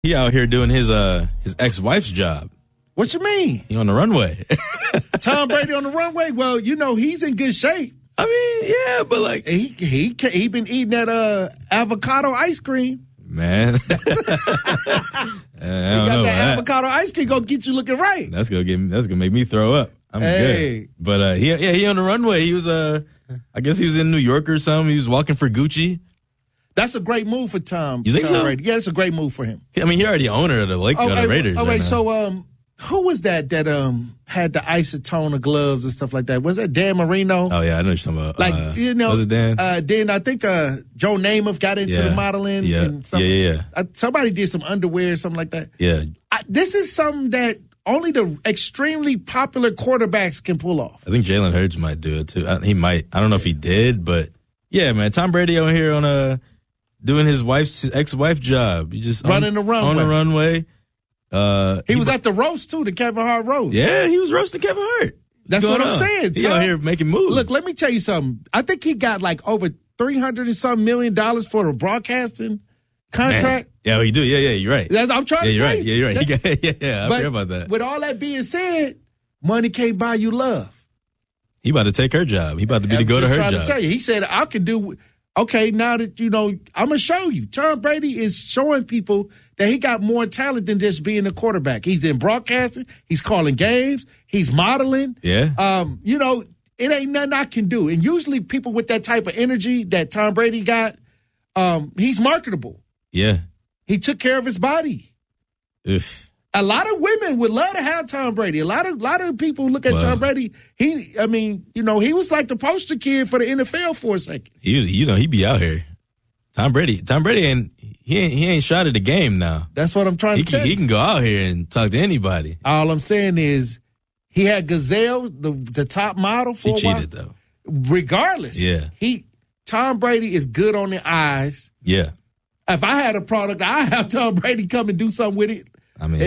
He out here doing his ex-wife's job. What you mean? He on the runway. Tom Brady on the runway? Well, he's in good shape. I mean, yeah, but like he been eating that avocado ice cream. Man, he got that avocado ice cream gonna get you looking right. That's gonna make me throw up. I'm good. But he on the runway. He was I guess he was in New York or something. He was walking for Gucci. That's a great move for Tom. You think Tom so? Brady. Yeah, it's a great move for him. I mean, he already owner of the Raiders. Oh wait, so who was that had the isotone of gloves and stuff like that? Was that Dan Marino? Oh yeah, I know what you're talking about. Like was it Dan? Then I think Joe Namath got into the modeling. Yeah, and something. Somebody did some underwear or something like that. Yeah, this is something that only the extremely popular quarterbacks can pull off. I think Jalen Hurts might do it too. He might. I don't know if he did, but yeah, man. Tom Brady over here on doing his ex-wife job. He just running the runway. On the runway. He was at the roast too, the Kevin Hart roast. Yeah, he was roasting Kevin Hart. That's what I'm saying. He out here making moves. Look, let me tell you something. I think he got like over $300 and some million for the broadcasting contract. Man. Yeah, he do. Yeah, you're right. I'm trying to tell you. Yeah, you're right. I forgot about that. With all that being said, money can't buy you love. He about to take her job. He about to be the go to her job. I'm trying to tell you. He said, I could do. Okay, now that I'm going to show you. Tom Brady is showing people that he got more talent than just being a quarterback. He's in broadcasting. He's calling games. He's modeling. Yeah. It ain't nothing I can do. And usually people with that type of energy that Tom Brady got, he's marketable. Yeah. He took care of his body. Oof. A lot of women would love to have Tom Brady. A lot of people look at Tom Brady. He was like the poster kid for the NFL for a second. He be out here. Tom Brady ain't shot at the game now. That's what I'm trying to tell you. He can go out here and talk to anybody. All I'm saying is he had Gazelle, the top model for a while. He cheated though. Regardless. Yeah. Tom Brady is good on the eyes. Yeah. If I had a product, I'd have Tom Brady come and do something with it. I mean,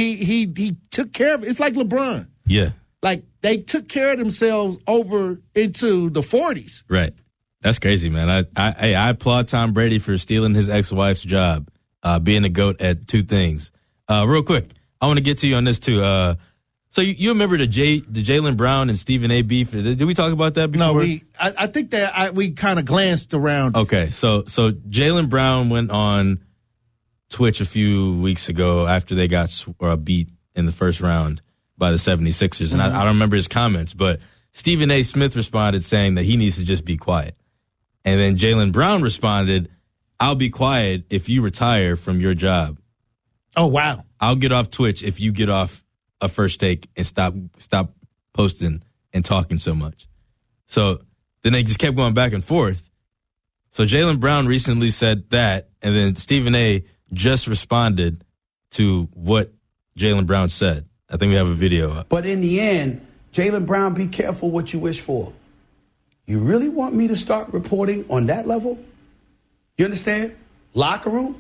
he took care of it. It's like LeBron. Yeah. Like they took care of themselves over into the 40s. Right. That's crazy, man. I applaud Tom Brady for stealing his ex-wife's job, being a GOAT at two things. Real quick, I want to get to you on this too. So you remember the Jaylen Brown and Stephen A. beef? Did we talk about that before? No, I think that we kind of glanced around. Okay, so Jaylen Brown went on Twitch a few weeks ago after they got beat in the first round by the 76ers. And I don't remember his comments, but Stephen A. Smith responded saying that he needs to just be quiet. And then Jaylen Brown responded, I'll be quiet if you retire from your job. Oh, wow. I'll get off Twitch if you get off a First Take and stop posting and talking so much. So then they just kept going back and forth. So Jaylen Brown recently said that, and then Stephen A. just responded to what Jaylen Brown said. I think we have a video up. But in the end, Jaylen Brown, be careful what you wish for. You really want me to start reporting on that level? You understand? Locker room?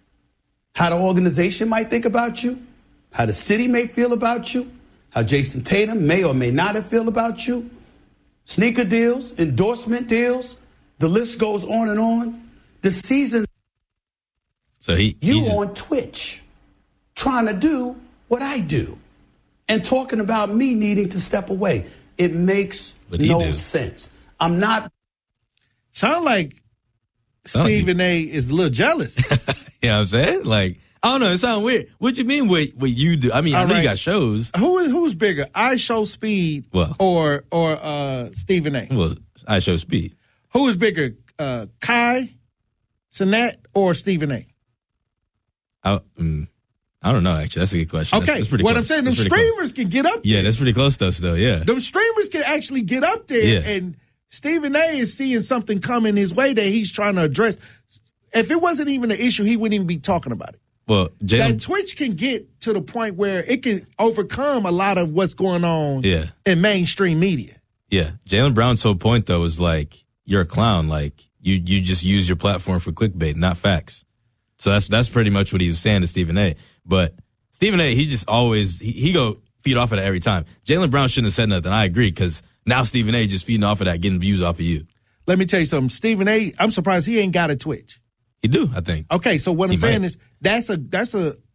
How the organization might think about you? How the city may feel about you? How Jason Tatum may or may not have feel about you? Sneaker deals, endorsement deals, the list goes on and on. The season... So you on Twitch trying to do what I do and talking about me needing to step away. It makes no sense. I'm not. Sound like Stephen A. is a little jealous. You know what I'm saying? Like, I don't know. It sounds weird. What you mean what you do? I mean, I know you got shows. Who's bigger? I Show Speed or Stephen A.? Well, I Show Speed. Who is bigger, Kai Cenat or Stephen A.? I don't know, actually. That's a good question. Okay, that's pretty what close. I'm saying, them streamers can get up there. Yeah, that's pretty close, though, still, yeah. Them streamers can actually get up there, and Stephen A. is seeing something coming his way that he's trying to address. If it wasn't even an issue, he wouldn't even be talking about it. Well, that Twitch can get to the point where it can overcome a lot of what's going on in mainstream media. Yeah, Jaylen Brown's whole point, though, is like, you're a clown. Like, you just use your platform for clickbait, not facts. So that's pretty much what he was saying to Stephen A. But Stephen A., he just always, he go feed off of that every time. Jaylen Brown shouldn't have said nothing. I agree, because now Stephen A. just feeding off of that, getting views off of you. Let me tell you something. Stephen A., I'm surprised he ain't got a Twitch. He do, I think. Okay, so what I'm He saying might. is that's a